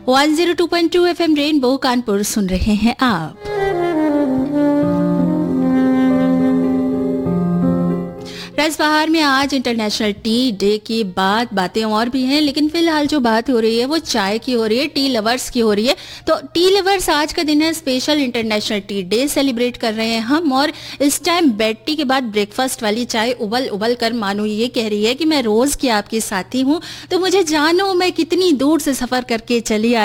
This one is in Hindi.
102.2 एफएम रेनबो कानपुर सुन रहे हैं आप। राजबहार में आज इंटरनेशनल टी डे की बातें और भी हैं, लेकिन फिलहाल जो बात हो रही है वो चाय की हो रही है, टी लवर्स की हो रही है। तो टी लवर्स आज का दिन है, special international T day celebrate कर रहे हैं हम। और इस टाइम बेड टी के बाद ब्रेकफास्ट वाली चाय उबल उबल कर मानो ये कह रही है कि मैं रोज की आपकी साथी हूँ, तो मुझे जानो मैं कितनी दूर से सफर करके चली आई।